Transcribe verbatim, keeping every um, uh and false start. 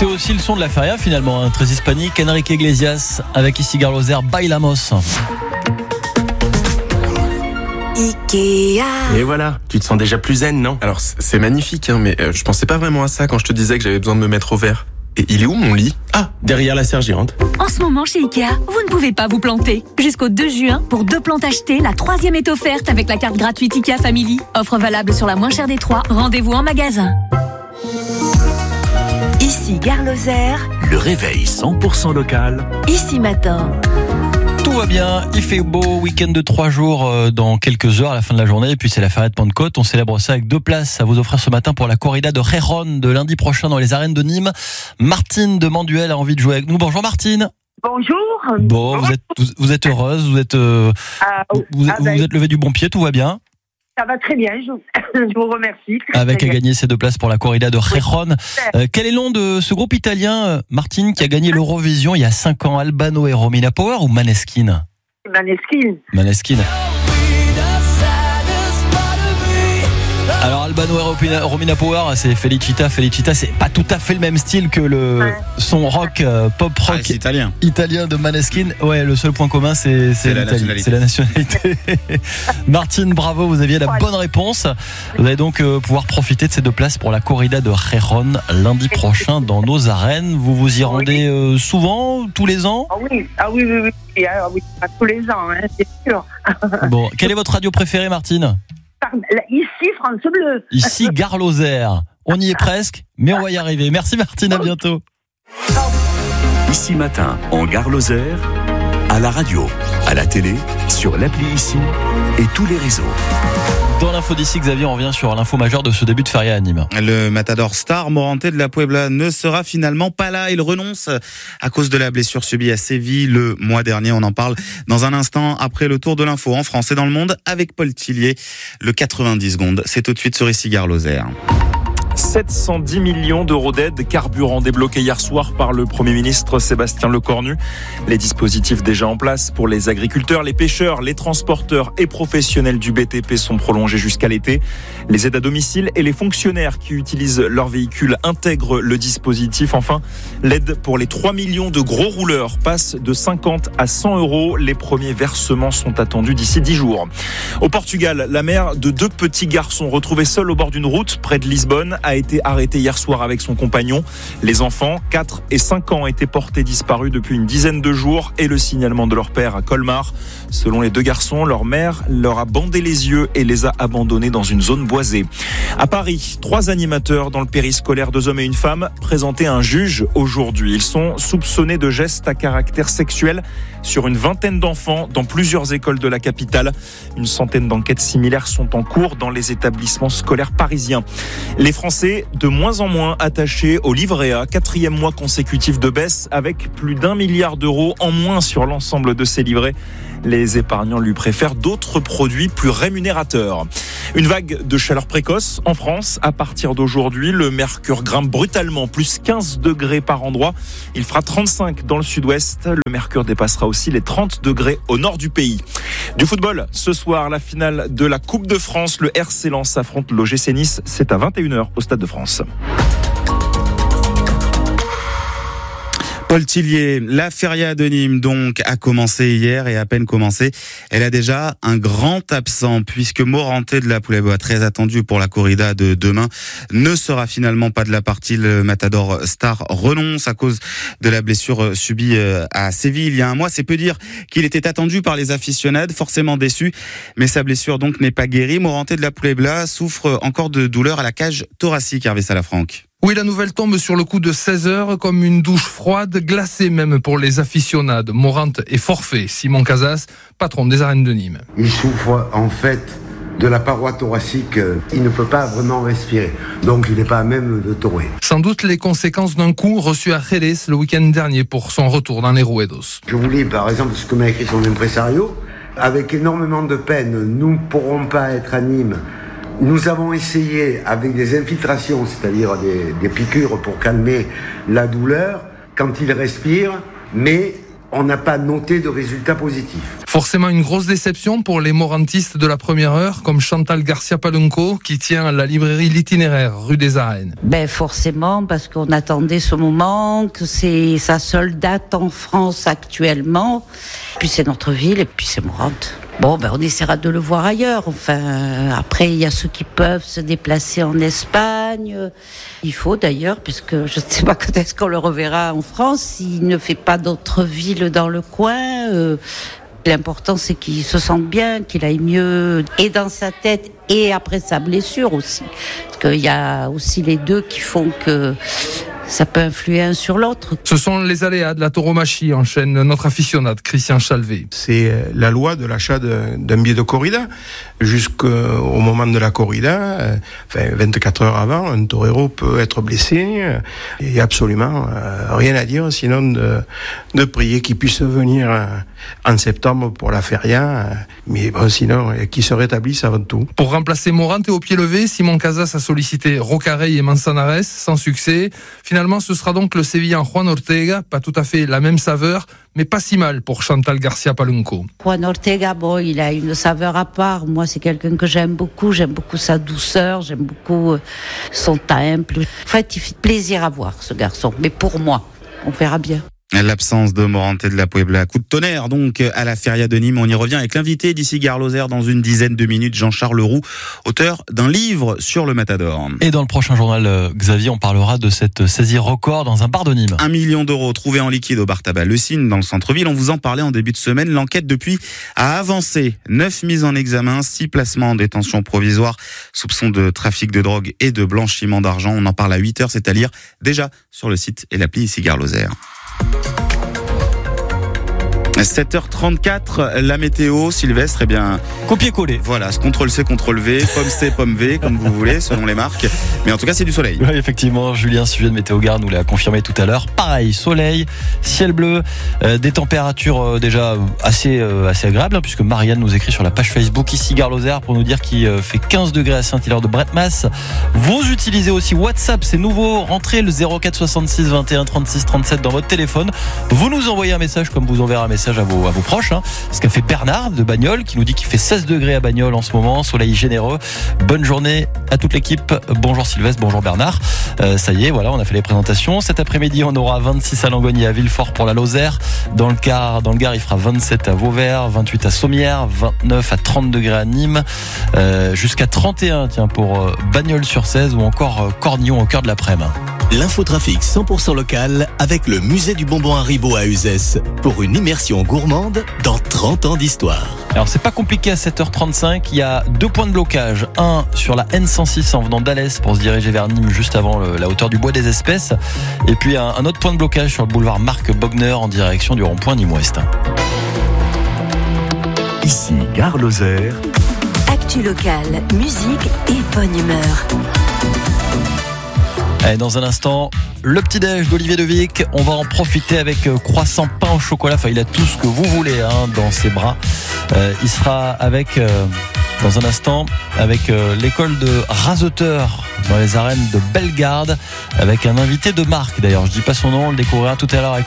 C'est aussi le son de la feria finalement, hein. Très hispanique. Enrique Iglesias avec ici Garloser, Bailamos. Ikea. Et voilà, tu te sens déjà plus zen, non? Alors c'est magnifique, hein, mais euh, je pensais pas vraiment à ça quand je te disais que j'avais besoin de me mettre au vert. Et il est où mon lit? Ah, derrière la serre géante. En ce moment chez Ikea, vous ne pouvez pas vous planter. Jusqu'au deux juin, pour deux plantes achetées, la troisième est offerte avec la carte gratuite Ikea Family. Offre valable sur la moins chère des trois. Rendez-vous en magasin. Ici Gare Lozère. Le réveil cent pour cent local. Ici Matin. Tout va bien, il fait beau, week-end de trois jours dans quelques heures à la fin de la journée, et puis c'est la feria de Pentecôte. On célèbre ça avec deux places à vous offrir ce matin pour la corrida de Gijón de lundi prochain dans les arènes de Nîmes. Martine de Manduel a envie de jouer avec nous. Bonjour Martine. Bonjour. Bon, vous êtes, vous, vous êtes heureuse, vous êtes, euh, ah, vous, ah, vous ben, vous êtes levé du bon pied, tout va bien? Ça va très bien, je, je vous remercie. Très, Avec très à bien. gagner ces deux places pour la corrida de Gijón. Oui. Euh, quel est le nom de ce groupe italien, euh, Martine, qui a gagné l'Eurovision il y a cinq ans? Albano et Romina Power ou Maneskin? Maneskin. Maneskin. Alors Albano et Romina, Romina Power, c'est Felicita. Felicita, c'est pas tout à fait le même style que le Ouais. son rock, euh, pop rock Ah, c'est italien. italien de Maneskin. Ouais, le seul point commun, c'est, c'est, C'est la l'Italie, nationalité. c'est la nationalité. Martine, bravo, vous aviez la bonne réponse. Vous allez donc euh, pouvoir profiter de ces deux places pour la corrida de Gijón lundi prochain dans nos arènes. Vous vous y rendez euh, souvent, tous les ans? Ah oui, ah oui, oui, oui, ah oui, pas tous les ans, hein, c'est sûr. Bon, quelle est votre radio préférée, Martine? Ici, France Bleu. Ici, Gare Lozère. On y est presque, mais on va y arriver. Merci Martine, à bientôt. Ici Matin, en Gare Lozère, à la radio, à la télé, sur l'appli Ici et tous les réseaux. Dans l'info d'ici, Xavier, on revient sur l'info majeure de ce début de feria à Nîmes. Le matador star Morante de la Puebla ne sera finalement pas là. Il renonce à cause de la blessure subie à Séville le mois dernier. On en parle dans un instant après le tour de l'info en France et dans le monde avec Paul Tillier. Le quatre-vingt-dix secondes, c'est tout de suite sur ici Gare Lozère. sept cent dix millions d'euros d'aide carburant débloqués hier soir par le Premier ministre Sébastien Lecornu. Les dispositifs déjà en place pour les agriculteurs, les pêcheurs, les transporteurs et professionnels du B T P sont prolongés jusqu'à l'été. Les aides à domicile et les fonctionnaires qui utilisent leur véhicule intègrent le dispositif. Enfin, l'aide pour les trois millions de gros rouleurs passe de cinquante à cent euros. Les premiers versements sont attendus d'ici dix jours. Au Portugal, la mère de deux petits garçons retrouvés seuls au bord d'une route près de Lisbonne a été arrêtée hier soir avec son compagnon. Les enfants, quatre et cinq ans, étaient portés disparus depuis une dizaine de jours et le signalement de leur père à Colmar. Selon les deux garçons, leur mère leur a bandé les yeux et les a abandonnés dans une zone boisée. À Paris, trois animateurs dans le périscolaire, deux hommes et une femme, présentés à un juge aujourd'hui. Ils sont soupçonnés de gestes à caractère sexuel sur une vingtaine d'enfants dans plusieurs écoles de la capitale. Une centaine d'enquêtes similaires sont en cours dans les établissements scolaires parisiens. Les Français, de moins en moins attachés au livret A, quatrième mois consécutif de baisse avec plus d'un milliard d'euros en moins sur l'ensemble de ces livrets. Les épargnants lui préfèrent d'autres produits plus rémunérateurs. Une vague de chaleur précoce en France. À partir d'aujourd'hui, le mercure grimpe brutalement, plus quinze degrés par endroit. Il fera trente-cinq dans le sud-ouest. Le mercure dépassera aussi les trente degrés au nord du pays. Du football, ce soir, la finale de la Coupe de France. Le R C Lens affronte l'O G C Nice. C'est à vingt et une heures au Stade de France. Paul Tillier, la feria de Nîmes donc a commencé hier et à peine commencé, elle a déjà un grand absent puisque Morante de la Puebla, très attendu pour la corrida de demain, ne sera finalement pas de la partie. Le matador star renonce à cause de la blessure subie à Séville il y a un mois. C'est peu dire qu'il était attendu par les aficionados, forcément déçu, mais sa blessure donc n'est pas guérie. Morante de la Puebla souffre encore de douleurs à la cage thoracique, Hervé Salafranque. Oui, la nouvelle tombe sur le coup de seize heures comme une douche froide, glacée même pour les aficionados. Morante est forfait. Simon Casas, patron des arènes de Nîmes. Il souffre en fait de la paroi thoracique. Il ne peut pas vraiment respirer. Donc il n'est pas à même de torer. Sans doute les conséquences d'un coup reçu à Jerez le week-end dernier pour son retour dans les Ruedos. Je vous lis par exemple ce que m'a écrit son impresario. Avec énormément de peine, nous ne pourrons pas être à Nîmes. Nous avons essayé avec des infiltrations, c'est-à-dire des, des piqûres pour calmer la douleur quand il respire, mais on n'a pas noté de résultats positifs. Forcément une grosse déception pour les morantistes de la première heure, comme Chantal Garcia Palunco, qui tient la librairie L'Itinéraire, rue des Arènes. Ben forcément, parce qu'on attendait ce moment, que c'est sa seule date en France actuellement. Puis c'est notre ville, et puis c'est Morante. Bon, ben on essaiera de le voir ailleurs. Enfin, après, il y a ceux qui peuvent se déplacer en Espagne. Il faut d'ailleurs, puisque je ne sais pas quand est-ce qu'on le reverra en France, s'il ne fait pas d'autres villes dans le coin. Euh, L'important, c'est qu'il se sente bien, qu'il aille mieux, et dans sa tête, et après sa blessure aussi. Parce qu'il y a aussi les deux qui font que ça peut influer un sur l'autre. Ce sont les aléas de la tauromachie, enchaîne notre aficionade Christian Chalvet. C'est la loi de l'achat de, d'un billet de corrida. Jusqu'au moment de la corrida, enfin vingt-quatre heures avant, un torero peut être blessé. Il n'y a absolument rien à dire, sinon de, de prier qu'il puisse venir en septembre pour la feria. Mais bon, sinon, qu'il se rétablisse avant tout. Pour remplacer Morante au pied levé, Simon Casas a sollicité Rocarey et Manzanares, sans succès. Finalement, ce sera donc le Sévillan Juan Ortega, pas tout à fait la même saveur, mais pas si mal pour Chantal Garcia Palunco. Juan Ortega, bon, il a une saveur à part. Moi, c'est quelqu'un que j'aime beaucoup. J'aime beaucoup sa douceur, j'aime beaucoup son temple. En fait, il fait plaisir à voir, ce garçon. Mais pour moi, on verra bien. L'absence de Morante de la Puebla. Coup de tonnerre donc à la Feria de Nîmes. On y revient avec l'invité d'ici Gare Lozère dans une dizaine de minutes, Jean-Charles Roux, auteur d'un livre sur le Matador. Et dans le prochain journal, Xavier, on parlera de cette saisie record dans un bar de Nîmes. Un million d'euros trouvés en liquide au bar tabac Le Cygne dans le centre-ville. On vous en parlait en début de semaine. L'enquête depuis a avancé. Neuf mises en examen, six placements en détention provisoire, soupçon de trafic de drogue et de blanchiment d'argent. On en parle à huit heures, c'est à lire déjà sur le site et l'appli ici Gare Lozère. sept heures trente-quatre, la météo, Sylvestre, eh bien... copier-coller. Voilà, ce contrôle-C, contrôle-V, pomme C, pomme V, comme vous voulez, selon les marques. Mais en tout cas, c'est du soleil. Oui, effectivement, Julien, sujet de Météo Gare, nous l'a confirmé tout à l'heure. Pareil, soleil, ciel bleu, euh, des températures euh, déjà assez, euh, assez agréables, hein, puisque Marianne nous écrit sur la page Facebook ici Gare Lozère pour nous dire qu'il euh, fait quinze degrés à Saint-Hilaire de Bretmas. Vous utilisez aussi WhatsApp, c'est nouveau, rentrez le zéro quatre soixante-six vingt et un trente-six trente-sept dans votre téléphone. Vous nous envoyez un message comme vous enverrez un message à vos, à vos proches, hein. Ce qu'a fait Bernard de Bagnols qui nous dit qu'il fait seize degrés à Bagnols en ce moment, soleil généreux. Bonne journée à toute l'équipe. Bonjour Sylvestre, bonjour Bernard. Euh, ça y est, voilà, on a fait les présentations. Cet après-midi, on aura vingt-six à Langogne et à Villefort pour la Lozère. Dans le Gard, dans le Gard, il fera vingt-sept à Vauvert, vingt-huit à Sommières, vingt-neuf à trente degrés à Nîmes, euh, jusqu'à trente et un, tiens, pour euh, Bagnols-sur-Cèze ou encore euh, Cornillon au cœur de l'après-midi. L'infotrafic cent pour cent local avec le musée du bonbon Haribo à Uzès pour une immersion gourmande dans trente ans d'histoire. Alors c'est pas compliqué à sept heures trente-cinq, il y a deux points de blocage. Un sur la N cent six en venant d'Alès pour se diriger vers Nîmes juste avant le, la hauteur du Bois des Espèces. Et puis un, un autre point de blocage sur le boulevard Marc Bogner en direction du rond-point Nîmes-Ouest. Ici Gare Lozère. Actu locale, musique et bonne humeur. Allez, dans un instant, le petit-déj d'Olivier Devic. On va en profiter avec croissant, pain au chocolat. Enfin, il a tout ce que vous voulez hein, dans ses bras. Euh, il sera avec, euh, dans un instant, avec euh, l'école de raseteurs dans les arènes de Bellegarde, avec un invité de marque. D'ailleurs, je dis pas son nom, on le découvrira tout à l'heure avec